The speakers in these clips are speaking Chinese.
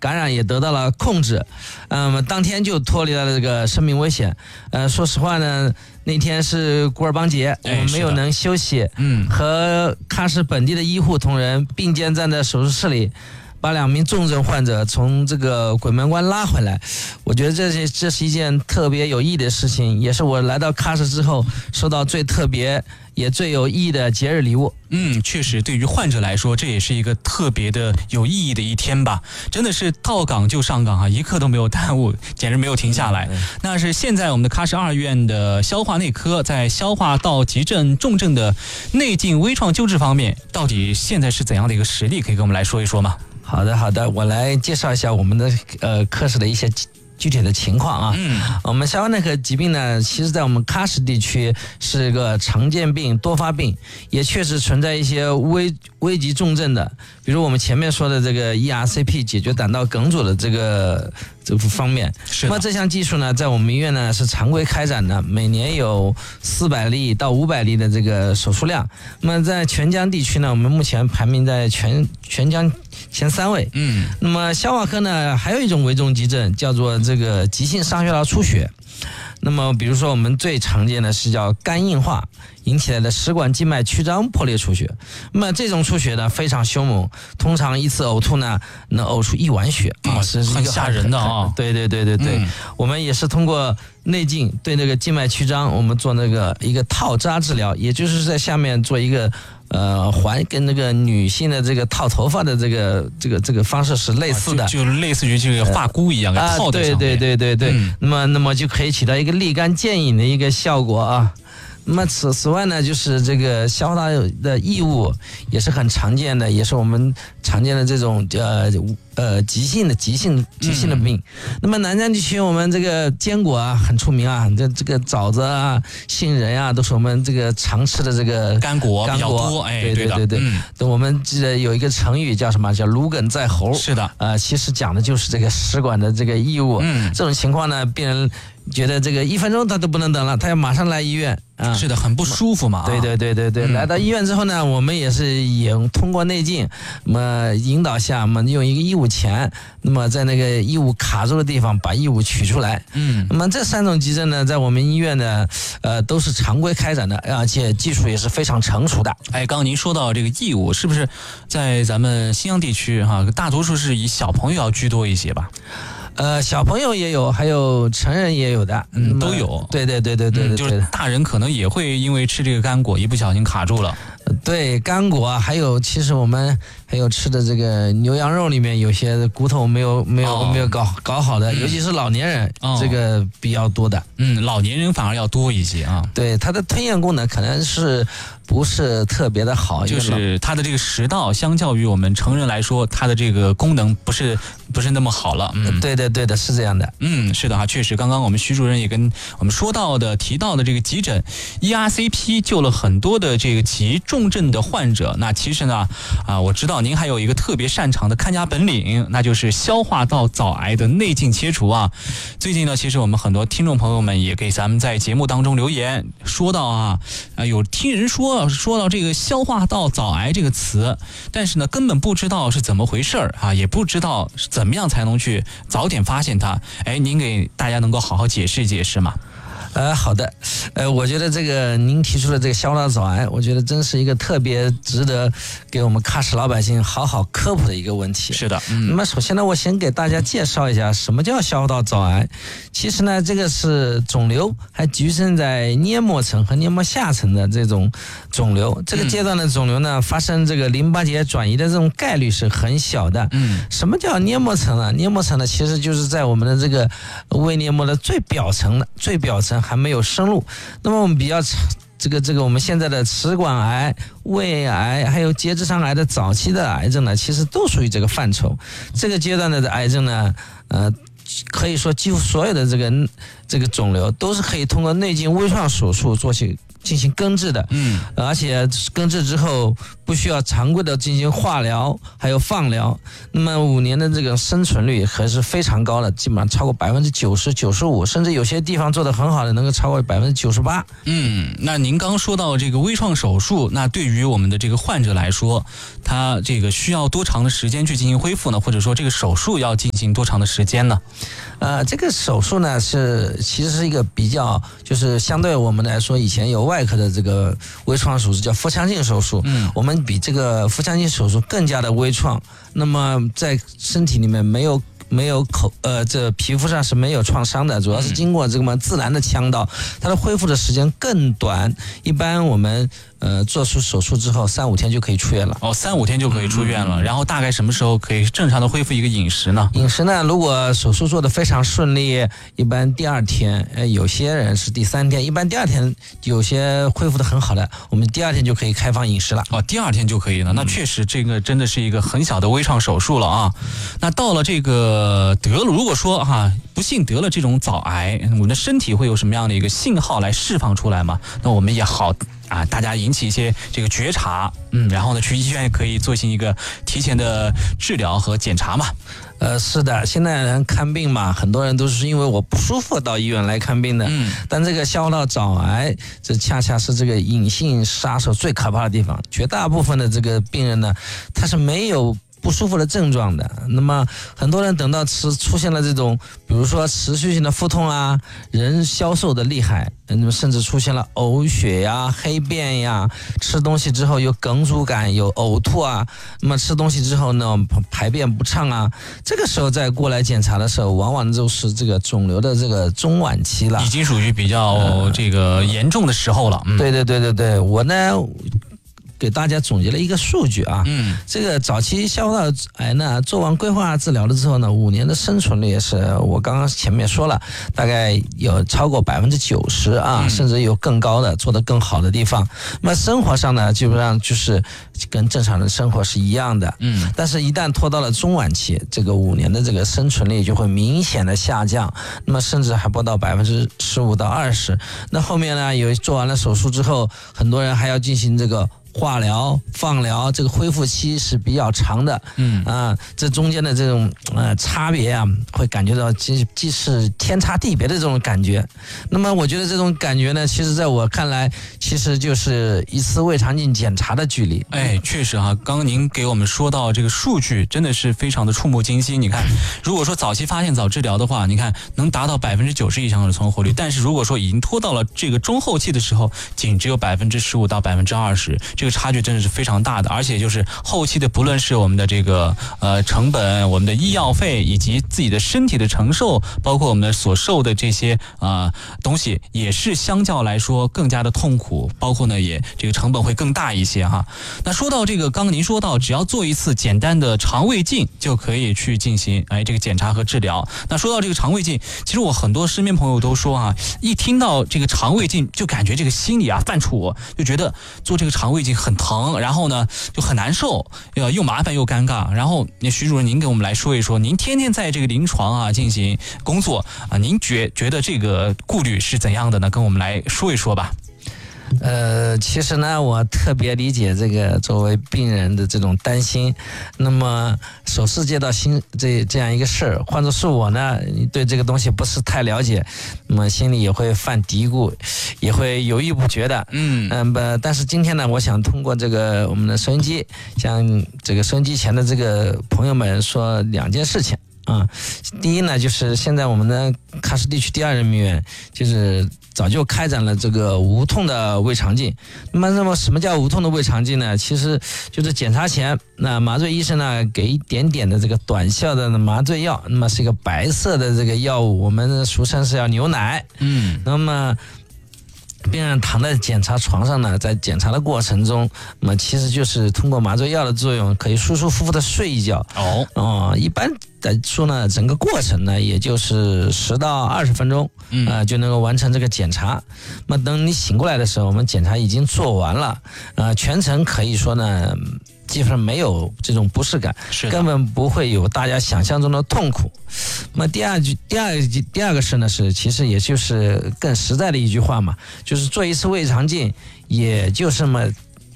感染也得到了控制，当天就脱离了这个生命危险。说实话呢，那天是古尔邦节，我们没有能休息，和喀什本地的医护同仁并肩站在手术室里，把2名重症患者从这个鬼门关拉回来。我觉得这是一件特别有意义的事情，也是我来到喀什之后收到最特别也最有意义的节日礼物。 确实对于患者来说，这也是一个特别的有意义的一天吧。真的是到岗就上岗啊，一刻都没有耽误，简直没有停下来。那是现在我们的喀什2院的消化内科在消化道急症重症的内镜微创救治方面，到底现在是怎样的一个实力，可以跟我们来说一说吗？ 好的，我来介绍一下我们的科室的一些具体的情况啊。我们消化内科疾病呢，其实在我们喀什地区是一个常见病、多发病，也确实存在一些危急重症的，比如我们前面说的这个 ERCP 解决胆道梗阻的这个方面。那么这项技术呢，在我们医院呢是常规开展的，每年有400例到500例的这个手术量。那么在全疆地区呢，我们目前排名在全疆前3位。那么消化科呢，还有一种危重急症，叫做这个急性上血道出血。那么比如说我们最常见的是叫肝硬化引起来的食管静脉曲张破裂出血。那么这种出血呢非常凶猛，通常一次呕吐呢能呕出1碗血是很吓人的啊。 对，我们也是通过内镜对那个静脉曲张，我们做那个一个套扎治疗，也就是在下面做一个跟那个女性的这个套头发的这个方式是类似的， 就类似于这个发箍一样的套在上面。 对。那么就可以起到一个立竿见影的一个效果啊。那么此外呢，就是这个消化道的异物也是很常见的，也是我们常见的这种急性的病。那么南疆地区我们这个坚果啊很出名啊，这个枣子啊、杏仁啊都是我们这个常吃的这个干果比较多。 对。我们记得有一个成语叫什么？叫芦梗在喉。 是的。 其实讲的就是这个食管的这个异物。这种情况呢，病人觉得这个1分钟他都不能等了，他要马上来医院。 是的，很不舒服嘛。 对。来到医院之后呢，我们也是通过内镜，那么引导下，我们用一个异物钳，那么在那个异物卡住的地方把异物取出来。那么这3种急症呢，在我们医院呢，都是常规开展的，而且技术也是非常成熟的。 刚刚您说到这个异物，是不是在咱们新疆地区大多数是以小朋友要居多一些吧？ 小朋友也有，还有成人也有的， 都有。 对， 就是大人可能也会因为吃这个干果一不小心卡住了。 对，干果还有其实我们还有吃的这个牛羊肉里面有些骨头没有搞好的，尤其是老年人，这个比较多的。 老年人反而要多一些啊。 对，它的吞咽功能可能是不是特别的好， 就是它的这个食道相较于我们成人来说，它的这个功能不是那么好了。 对的，是这样的。 是的确实，刚刚我们徐主任也跟我们提到的这个急诊 ERCP 救了很多的这个急重症的患者。那其实呢，我知道您还有一个特别擅长的看家本领，那就是消化道早癌的内镜切除啊。最近呢，其实我们很多听众朋友们也给咱们在节目当中留言，说到有听人说到这个消化道早癌这个词，但是呢根本不知道是怎么回事也不知道怎么样才能去早点发现它。您给大家能够好好解释一解释吗？ 好的，我觉得这个您提出的这个消化道早癌，我觉得真是一个特别值得给我们喀什老百姓好好科普的一个问题。 是的。 那么首先呢，我先给大家介绍一下什么叫消化道早癌。其实呢，这个是肿瘤还局限在黏膜层和黏膜下层的这种肿瘤。这个阶段的肿瘤呢，发生这个淋巴结转移的这种概率是很小的。什么叫黏膜层呢？黏膜层呢，其实就是在我们的这个胃黏膜的最表层还没有深入。那么我们比较这个我们现在的食管癌、胃癌还有结直肠癌的早期的癌症呢，其实都属于这个范畴。这个阶段的癌症呢，可以说几乎所有的这个肿瘤都是可以通过内镜微创手术进行根治的。而且根治之后不不需要常规的进行化疗还有放疗，那么5年的这个生存率还是非常高的，基本上超过90%、95%，甚至有些地方做得很好的能够超过98%。 那您刚说到这个微创手术，那对于我们的这个患者来说，他这个需要多长的时间去进行恢复呢？或者说这个手术要进行多长的时间呢？ 这个手术呢其实是一个比较，就是相对我们来说，以前有外科的这个微创手术叫腹腔镜手术，我们比这个腹腔镜手术更加的微创，那么在身体里面没有这皮肤上是没有创伤的，主要是经过这么自然的腔道，它的恢复的时间更短。一般我们做出手术之后3-5天就可以出院了。 3-5天就可以出院了。然后大概什么时候可以正常的恢复一个饮食呢？ 饮食呢，如果手术做得非常顺利，一般第2天，有些人是第3天，一般第2天有些恢复得很好的，我们第2天就可以开放饮食了。 第2天就可以了。那确实这个真的是一个很小的微创手术了啊。那到了这个如果说不幸得了这种早癌，我们的身体会有什么样的一个信号来释放出来吗？那我们也好大家引起一些这个觉察，然后呢去医院可以进行一个提前的治疗和检查嘛。 是的，现在人看病嘛，很多人都是因为我不舒服到医院来看病的。但这个消化道早癌，这恰恰是这个隐性杀手最可怕的地方。绝大部分的这个病人呢，他是没有不舒服的症状的，那么很多人等到出现了这种，比如说持续性的腹痛啊，人消瘦的厉害，甚至出现了呕血呀、黑便呀，吃东西之后有哽阻感、有呕吐啊，那么吃东西之后呢，排便不畅啊，这个时候再过来检查的时候，往往就是这个肿瘤的这个中晚期了， 已经属于比较这个严重的时候了。 对，我呢给大家总结了一个数据啊，这个早期消化道癌呢，做完规划治疗了之后呢，5年的生存率是我刚刚前面说了，大概有超过90%啊，甚至有更高的，做得更好的地方。那么生活上呢，基本上就是跟正常人生活是一样的，但是一旦拖到了中晚期，这个5年的这个生存率就会明显的下降，那么甚至还不到15%到20%。那后面呢，有做完了手术之后，很多人还要进行这个化疗、放疗，这个恢复期是比较长的，这中间的这种差别啊，会感觉到既是天差地别的这种感觉。那么我觉得这种感觉呢，其实在我看来，其实就是一次胃肠镜检查的距离。 确实刚刚您给我们说到这个数据，真的是非常的触目惊心。你看，如果说早期发现、早治疗的话，你看能达到90%以上的存活率，但是如果说已经拖到了这个中后期的时候，仅只有15%到20%。这个差距真的是非常大的，而且就是后期的，不论是我们的这个成本、我们的医药费以及自己的身体的承受，包括我们的所受的这些东西，也是相较来说更加的痛苦，包括呢也这个成本会更大一些哈。那说到这个，刚刚您说到，只要做一次简单的肠胃镜就可以去进行这个检查和治疗。那说到这个肠胃镜，其实我很多身边朋友都说一听到这个肠胃镜就感觉这个心里犯怵，就觉得做这个肠胃镜很疼，然后呢就很难受，又麻烦又尴尬。然后徐主任，您给我们来说一说，您天天在这个临床进行工作您觉得这个顾虑是怎样的呢？跟我们来说一说吧。 其实呢，我特别理解这个作为病人的这种担心。那么首次接到这样一个事儿，换作是我呢，对这个东西不是太了解，那么心里也会犯嘀咕，也会犹豫不决的。但是今天呢，我想通过这个我们的收音机，向这个收音机前的这个朋友们说2件事情。第一呢，就是现在我们的喀什地区第2人民医院就是早就开展了这个无痛的胃肠镜。那么什么叫无痛的胃肠镜呢？其实就是检查前，那麻醉医生呢给一点点的这个短效的麻醉药，那么是一个白色的这个药物，我们俗称是叫牛奶。那么病人躺在检查床上呢，在检查的过程中，那么其实就是通过麻醉药的作用，可以舒舒服服的睡一觉。一般来说呢，整个过程呢，也就是10到20分钟，就能够完成这个检查。那么等你醒过来的时候，我们检查已经做完了，全程可以说呢，基本上没有这种不适感，根本不会有大家想象中的痛苦。那么第二个事呢，是其实也就是更实在的一句话嘛，就是做一次胃肠镜，也就是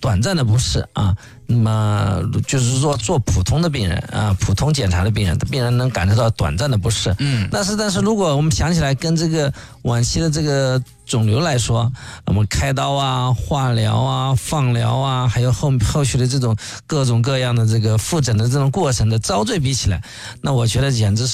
短暂的不适啊。那么就是说做普通的病人啊，普通检查的病人能感受到短暂的不适。但是如果我们想起来跟这个晚期的这个肿瘤来说，我们开刀啊、化疗啊、放疗啊，还有后续的这种各种各样的这个复诊的这种过程的遭罪比起来，那我觉得简直是